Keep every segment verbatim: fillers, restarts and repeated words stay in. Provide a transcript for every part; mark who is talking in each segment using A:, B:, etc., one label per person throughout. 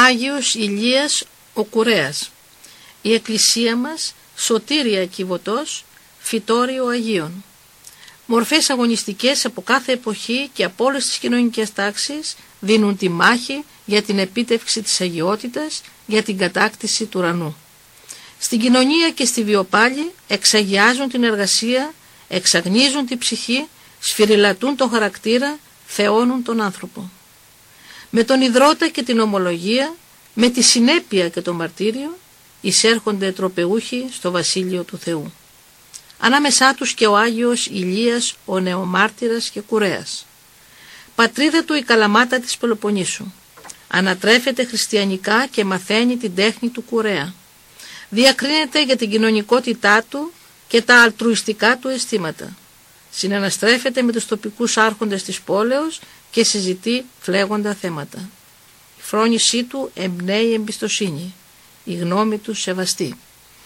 A: Άγιος Ηλίας ο Κουρέας. Η Εκκλησία μας, σωτήρια Κιβωτός, φυτόριο Αγίων. Μορφές αγωνιστικές από κάθε εποχή και από όλες τις κοινωνικές τάξεις δίνουν τη μάχη για την επίτευξη της αγιότητας, για την κατάκτηση του ουρανού. Στην κοινωνία και στη βιοπάλη εξαγιάζουν την εργασία, εξαγνίζουν τη ψυχή, σφυριλατούν το χαρακτήρα, θεώνουν τον άνθρωπο. Με τον ιδρώτα και την ομολογία, με τη συνέπεια και το μαρτύριο, εισέρχονται τροπεούχοι στο Βασίλειο του Θεού. Ανάμεσά τους και ο Άγιος Ηλίας, ο νεομάρτυρας και κουρέας. Πατρίδα του η Καλαμάτα της Πελοποννήσου. Ανατρέφεται χριστιανικά και μαθαίνει την τέχνη του κουρέα. Διακρίνεται για την κοινωνικότητά του και τα αλτρουιστικά του αισθήματα. Συναναστρέφεται με τους τοπικούς άρχοντες της πόλεως και συζητεί φλέγοντα θέματα. Η φρόνησή του εμπνέει εμπιστοσύνη, η γνώμη του σεβαστή.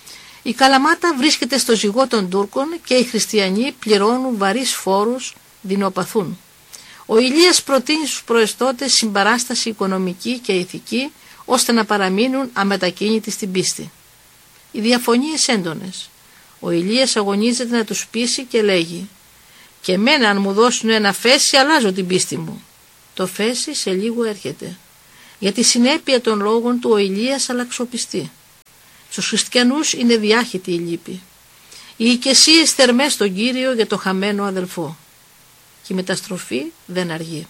A: Η Καλαμάτα βρίσκεται στο ζυγό των Τούρκων και οι χριστιανοί πληρώνουν βαρύς φόρους, δεινοπαθούν. Ο Ηλίας προτείνει στους προεστώτες συμπαράσταση οικονομική και ηθική, ώστε να παραμείνουν αμετακίνητοι στην πίστη. Οι διαφωνίες έντονες. Ο Ηλίας αγωνίζεται να τους πείσει και λέγει «Και εμένα αν μου δώσουν ένα φέση αλλάζω την πίστη μου». Το φέση σε λίγο έρχεται. Για τη συνέπεια των λόγων του ο Ηλίας αλλαξοπιστεί. Στους χριστιανούς είναι διάχυτη η λύπη. Οι οικεσίες θερμές στον Κύριο για το χαμένο αδελφό. Και η μεταστροφή δεν αργεί.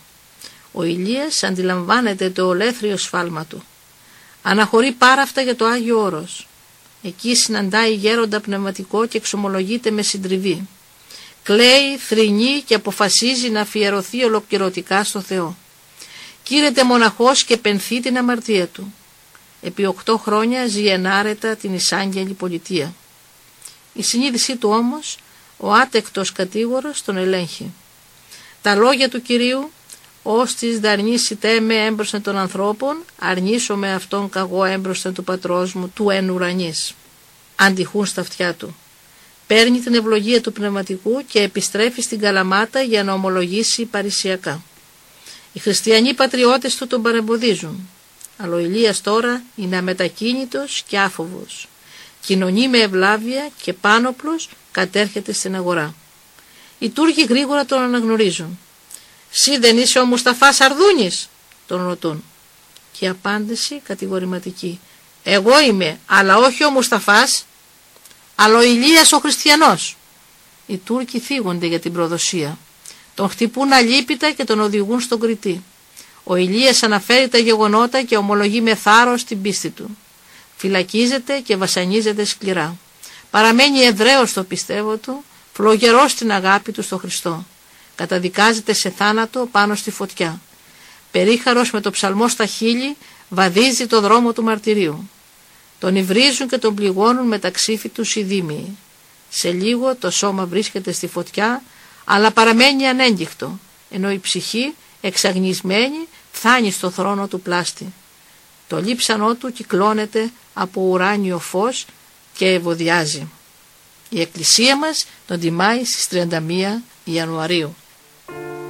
A: Ο Ηλίας αντιλαμβάνεται το ολέθριο σφάλμα του. Αναχωρεί πάρα αυτά για το Άγιο Όρος. Εκεί συναντάει γέροντα πνευματικό και εξομολογείται με συντριβή. Κλαίει, θρηνεί και αποφασίζει να αφιερωθεί ολοκληρωτικά στο Θεό. Κήρεται μοναχός και πενθεί την αμαρτία του. Επί οκτώ χρόνια ζει ενάρετα την εισάγγελη πολιτεία. Η συνείδησή του όμως, ο άτεκτος κατήγορος τον ελέγχει. Τα λόγια του Κυρίου, «Ως της δαρνήσιτέ με έμπροσθεν των ανθρώπων, αρνήσω με αυτόν καγώ έμπροσθεν του πατρός μου του εν ουρανής», αντιχούν στα αυτιά του. Παίρνει την ευλογία του πνευματικού και επιστρέφει στην Καλαμάτα για να ομολογήσει παρησιακά. Οι χριστιανοί πατριώτες του τον παρεμποδίζουν, αλλά ο Ηλίας τώρα είναι αμετακίνητος και άφοβος. Κοινωνεί με ευλάβεια και πάνωπλος κατέρχεται στην αγορά. Οι Τούρκοι γρήγορα τον αναγνωρίζουν. «Συ δεν είσαι ο Μουσταφάς Αρδούνης?» τον ρωτούν. Και η απάντηση κατηγορηματική. «Εγώ είμαι, αλλά όχι ο Μουσταφάς, αλλά ο Ηλίας ο χριστιανός». Οι Τούρκοι θίγονται για την προδοσία. Τον χτυπούν αλίπητα και τον οδηγούν στον Κρητή. Ο Ηλίας αναφέρει τα γεγονότα και ομολογεί με θάρρος την πίστη του. Φυλακίζεται και βασανίζεται σκληρά. Παραμένει εδραίος στο πιστεύω του, φλογερός στην αγάπη του στο Χριστό. Καταδικάζεται σε θάνατο πάνω στη φωτιά. Περίχαρος με το ψαλμό στα χείλη βαδίζει το δρόμο του μαρτυρίου. Τον υβρίζουν και τον πληγώνουν με τα ξύφη τους οι δίμιοι. Σε λίγο το σώμα βρίσκεται στη φωτιά, αλλά παραμένει ανέγκυχτο, ενώ η ψυχή εξαγνισμένη φθάνει στο θρόνο του πλάστη. Το λείψανό του κυκλώνεται από ουράνιο φως και ευωδιάζει. Η Εκκλησία μας τον τιμάει στις τριάντα μία Ιανουαρίου.